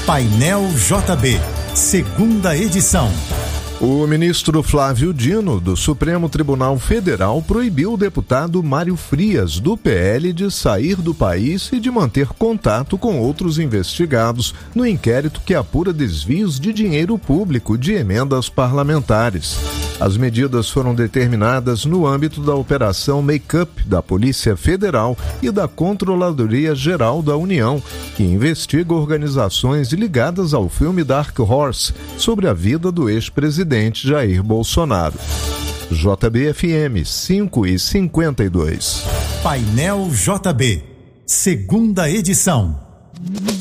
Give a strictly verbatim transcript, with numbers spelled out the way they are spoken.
Painel J B, segunda edição. O ministro Flávio Dino, do Supremo Tribunal Federal, proibiu o deputado Mário Frias, do P L, de sair do país e de manter contato com outros investigados no inquérito que apura desvios de dinheiro público de emendas parlamentares. As medidas foram determinadas no âmbito da Operação Make-up da Polícia Federal e da Controladoria Geral da União, que investiga organizações ligadas ao filme Dark Horse sobre a vida do ex-presidente Jair Bolsonaro. J B F M cinco e cinquenta e dois. Painel J B, segunda edição.